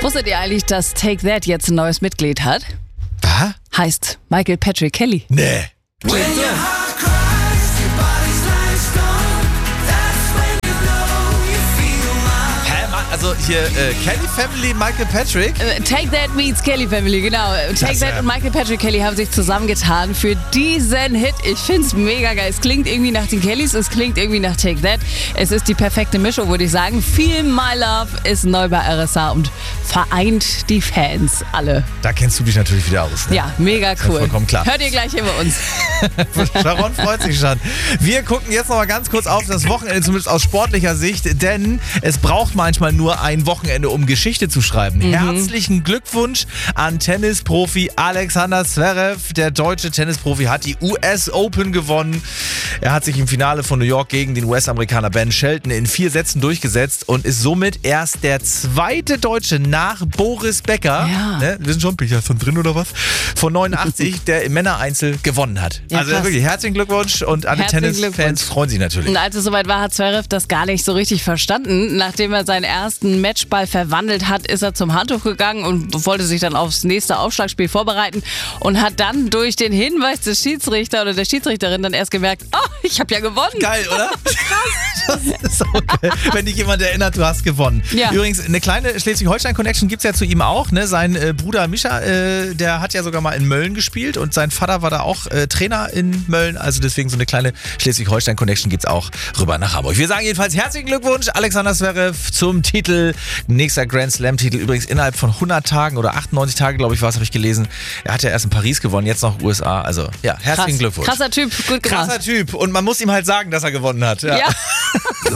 Wusstet ihr eigentlich, dass Take That jetzt ein neues Mitglied hat? Was? Heißt Michael Patrick Kelly. Nee. Also hier Kelly Family, Michael Patrick. Take That meets Kelly Family, genau. Take That und Michael Patrick Kelly haben sich zusammengetan für diesen Hit. Ich find's mega geil. Es klingt irgendwie nach den Kellys, es klingt irgendwie nach Take That. Es ist die perfekte Mischung, würde ich sagen. Feel My Love ist neu bei RSA und vereint die Fans alle. Da kennst du dich natürlich wieder aus. Ne? Ja, mega cool. Vollkommen klar. Hört ihr gleich über uns. Sharon freut sich schon. Wir gucken jetzt noch mal ganz kurz auf das Wochenende, zumindest aus sportlicher Sicht, denn es braucht manchmal nur ein Wochenende, um Geschichte zu schreiben. Herzlichen Glückwunsch an Tennisprofi Alexander Zverev. Der deutsche Tennisprofi hat die US Open gewonnen. Er hat sich im Finale von New York gegen den US-Amerikaner Ben Shelton in 4 Sätzen durchgesetzt und ist somit erst der zweite Deutsche nach Boris Becker. Ja. Ne, wir sind schon, bin ich ja schon drin oder was? Von 89, der im Männereinzel gewonnen hat. Ja, also krass. wirklich herzlichen Glückwunsch und alle Herzlichen Tennisfans Glückwunsch. freuen sich natürlich. Und als es soweit war, hat Zverev das gar nicht so richtig verstanden. Nachdem er seinen ersten Matchball verwandelt hat, ist er zum Handtuch gegangen und wollte sich dann aufs nächste Aufschlagspiel vorbereiten und hat dann durch den Hinweis des Schiedsrichters oder der Schiedsrichterin dann erst gemerkt, oh, ich habe ja gewonnen. Geil, oder? Das ist so geil, wenn dich jemand erinnert, du hast gewonnen. Ja. Übrigens, eine kleine Schleswig-Holstein-Connection gibt es ja zu ihm auch. Ne? Sein Bruder Mischa, der hat ja sogar mal in Mölln gespielt und sein Vater war da auch Trainer in Mölln. Also deswegen so eine kleine Schleswig-Holstein-Connection gibt es auch rüber nach Hamburg. Wir sagen jedenfalls herzlichen Glückwunsch, Alexander Zverev, zum Titel. Nächster Grand Slam-Titel übrigens innerhalb von 100 Tagen oder 98 Tage, glaube ich, war es, habe ich gelesen. Er hat ja erst in Paris gewonnen, jetzt noch USA. Also ja, herzlichen Glückwunsch. Krasser Typ, gut gemacht. Krasser Typ. Und man muss ihm halt sagen, dass er gewonnen hat. Ja.